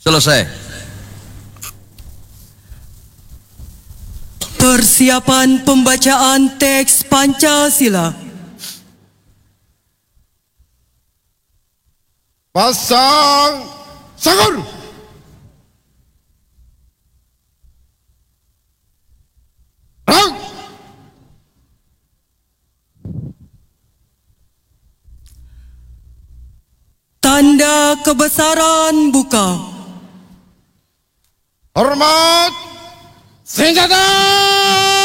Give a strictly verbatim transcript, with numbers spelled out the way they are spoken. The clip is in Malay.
Selesai. Persiapan pembacaan teks Pancasila. Pasang Sanggur. Rang. Tanda kebesaran buka. Hormat senjata.